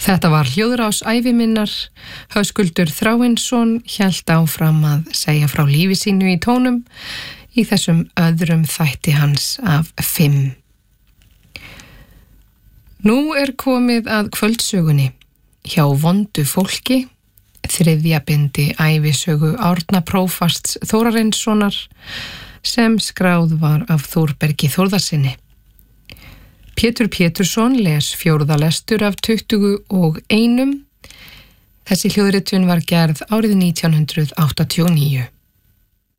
Þetta var hljóðrás æviminnar. Höskuldur Þráinsson hélt áfram að segja frá lífi sínu í tónum í þessum öðrum þætti hans af 5. Nú komið að kvöldsögunni hjá vondu fólki, 3. bindi ævisögu Árna prófasts Þórarinssonar sem skráð var af Þórbergi Þórðarsyni. Pétur Pétursson les 4. lestur af 21. Þessi hljóðritun var gerð árið 1989.